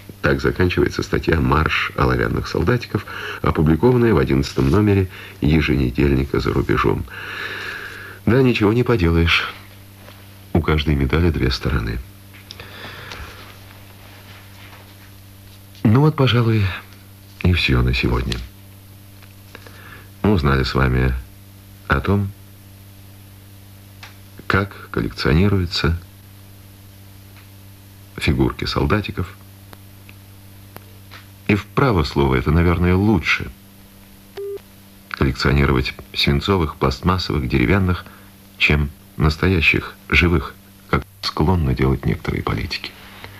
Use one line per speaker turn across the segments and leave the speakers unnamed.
Так заканчивается статья «Марш оловянных солдатиков», опубликованная в 11-м номере еженедельника «За рубежом». Да, ничего не поделаешь. У каждой медали две стороны. Ну вот, пожалуй, и все на сегодня. Мы узнали с вами о том, как коллекционируются фигурки солдатиков. И вправо слово это, наверное, лучше. Коллекционировать свинцовых, пластмассовых, деревянных, чем настоящих, живых, как склонны делать некоторые политики.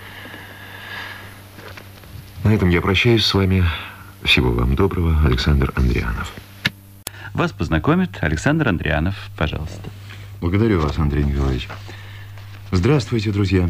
На этом я прощаюсь с вами. Всего вам доброго. Александр Андрианов.
Вас познакомит Александр Андрианов. Пожалуйста.
Благодарю вас, Андрей Николаевич. Здравствуйте, друзья.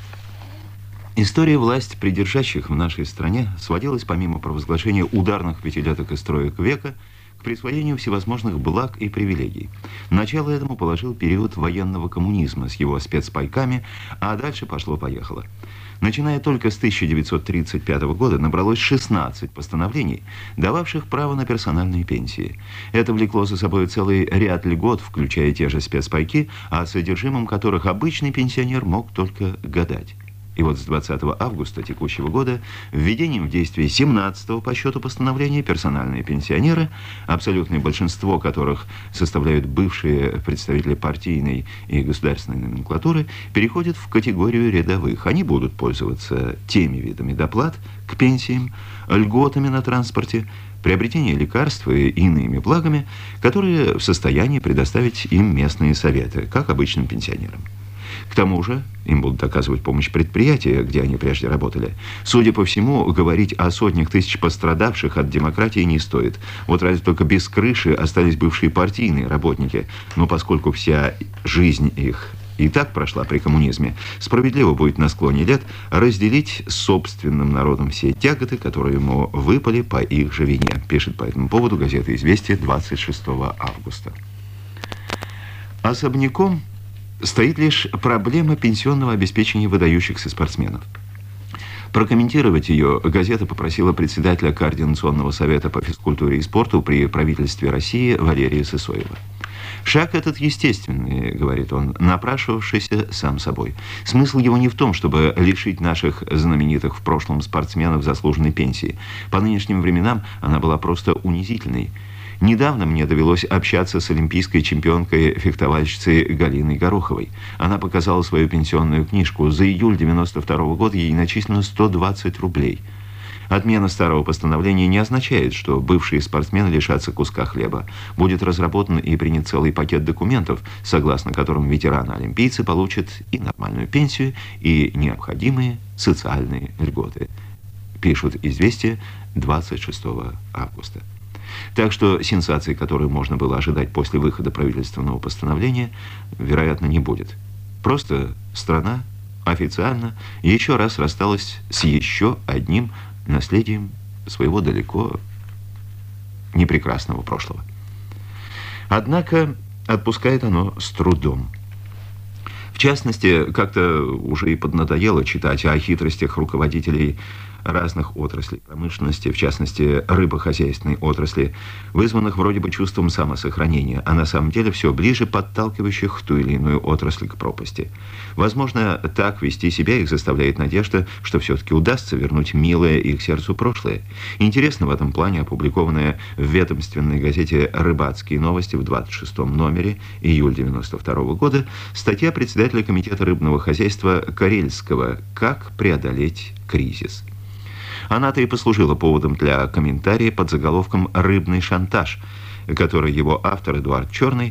История власти придержащих в нашей стране сводилась, помимо провозглашения ударных пятилеток и строек века, к присвоению всевозможных благ и привилегий. Начало этому положил период военного коммунизма с его спецпайками, а дальше пошло-поехало. Начиная только с 1935 года набралось 16 постановлений, дававших право на персональные пенсии. Это влекло за собой целый ряд льгот, включая те же спецпайки, о содержимом которых обычный пенсионер мог только гадать. И вот с 20 августа текущего года введением в действие 17-го по счету постановления персональные пенсионеры, абсолютное большинство которых составляют бывшие представители партийной и государственной номенклатуры, переходят в категорию рядовых. Они будут пользоваться теми видами доплат к пенсиям, льготами на транспорте, приобретение лекарств и иными благами, которые в состоянии предоставить им местные советы, как обычным пенсионерам. К тому же им будут оказывать помощь предприятия, где они прежде работали. Судя по всему, говорить о сотнях тысяч пострадавших от демократии не стоит. Вот разве только без крыши остались бывшие партийные работники. Но поскольку вся жизнь их и так прошла при коммунизме, справедливо будет на склоне лет разделить с собственным народом все тяготы, которые ему выпали по их же вине, пишет по этому поводу газета «Известия» 26 августа. Особняком стоит лишь проблема пенсионного обеспечения выдающихся спортсменов. Прокомментировать ее газета попросила председателя Координационного совета по физкультуре и спорту при правительстве России Валерия Сысоева. «Шаг этот естественный, — говорит он, — напрашивавшийся сам собой. Смысл его не в том, чтобы лишить наших знаменитых в прошлом спортсменов заслуженной пенсии. По нынешним временам она была просто унизительной. Недавно мне довелось общаться с олимпийской чемпионкой-фехтовальщицей Галиной Гороховой. Она показала свою пенсионную книжку. За июль 1992 года ей начислено 120 рублей. Отмена старого постановления не означает, что бывшие спортсмены лишатся куска хлеба. Будет разработан и принят целый пакет документов, согласно которым ветераны-олимпийцы получат и нормальную пенсию, и необходимые социальные льготы», пишут «Известия» 26 августа. Так что сенсации, которые можно было ожидать после выхода правительственного постановления, вероятно, не будет. Просто страна официально еще раз рассталась с еще одним наследием своего далеко не прекрасного прошлого. Однако отпускает оно с трудом. В частности, как-то уже и поднадоело читать о хитростях руководителей разных отраслей промышленности, в частности, рыбохозяйственной отрасли, вызванных вроде бы чувством самосохранения, а на самом деле все ближе подталкивающих ту или иную отрасль к пропасти. Возможно, так вести себя их заставляет надежда, что все-таки удастся вернуть милое их сердцу прошлое. Интересно в этом плане опубликованная в ведомственной газете «Рыбацкие новости» в 26-м номере, июль 1992 года, статья председателя комитета рыбного хозяйства Карельского «Как преодолеть кризис». Она-то и послужила поводом для комментария под заголовком «Рыбный шантаж», который его автор Эдуард Черный,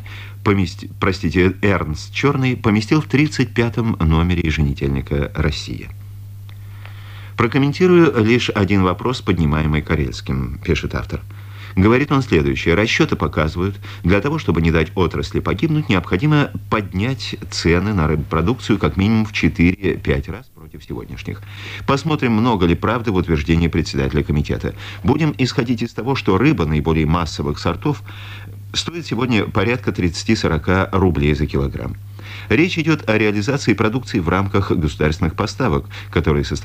Эрнст Черный, поместил в 35-м номере еженедельника «Россия». Прокомментирую лишь один вопрос, поднимаемый Карельским, пишет автор. Говорит он следующее. Расчеты показывают, для того, чтобы не дать отрасли погибнуть, необходимо поднять цены на рыбопродукцию как минимум в 4-5 раз против сегодняшних. Посмотрим, много ли правды в утверждении председателя комитета. Будем исходить из того, что рыба наиболее массовых сортов стоит сегодня порядка 30-40 рублей за килограмм. Речь идет о реализации продукции в рамках государственных поставок, которые составляют